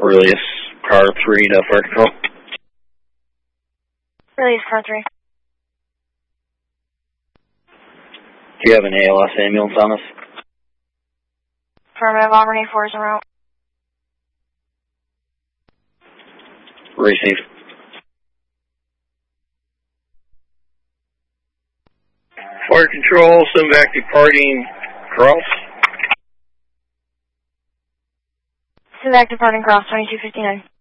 Release car 3 to fire control. Release car 3. Do you have an ALS ambulance on us? Affirmative, Auburn 84 is en route. Receive. Fire control, send back departing cross. Send back departing cross 2259.